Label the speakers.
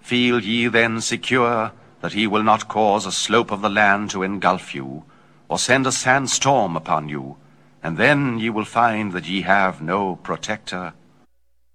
Speaker 1: Feel ye then secure that he will not cause a slope of the land to engulf you, or send a sandstorm upon you, and then ye will find that ye have no protector.